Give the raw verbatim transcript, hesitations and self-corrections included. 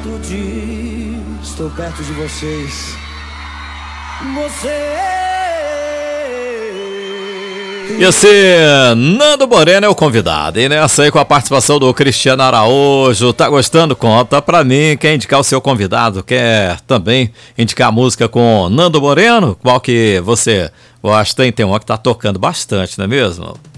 sacudir. Estou perto de vocês. Você. Esse Nando Moreno é o convidado, e nessa aí com a participação do Cristiano Araújo. Tá gostando? Conta pra mim. Quer indicar o seu convidado? Quer também indicar a música com Nando Moreno? Qual que você gosta? Tem, tem uma que tá tocando bastante, não é mesmo?